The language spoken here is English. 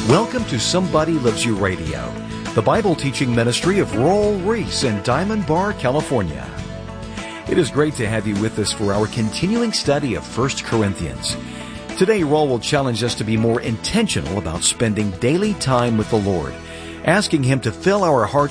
Welcome to Somebody Loves You Radio, the Bible teaching ministry of Roel Reese in Diamond Bar, California. It is great to have you with us for our continuing study of 1 Corinthians. Today, Roel will challenge us to be more intentional about spending daily time with the Lord, asking Him to fill our hearts